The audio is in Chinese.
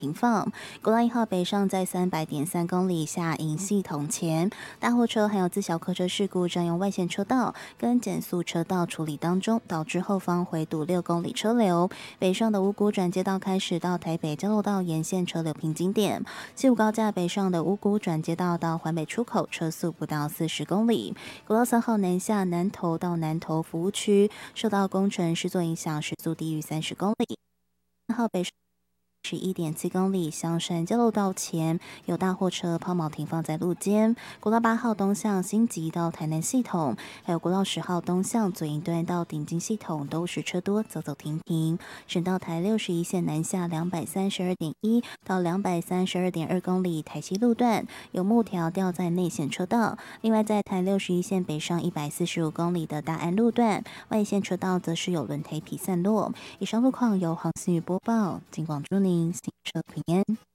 停放。国道1号北上在300.3公里下营系统前，大货车还有自小客车事故占用外线车道跟减速车道处理当中，导致后方回堵6公里车流。北上的五股转接道开始到台北交流道沿线车流瓶颈点，西武高架北上的五股转接道到环北出口车速不到40公里。国道3号南下南投到南投服务区受到工程施作影响，时速低于30公里。3号北11.7公里，香山交流道前有大货车抛锚停放在路肩。国道8号东向新集到台南系统，还有国道10号东向左营段到顶金系统都是车多，走走停停。省道台61线南下232.1到232.2公里，台西路段有木条吊在内线车道。另外在台61线北上145公里的大安路段，外线车道则是有轮胎皮散落。以上路况由黄思雨播报，尽管祝您行车平安。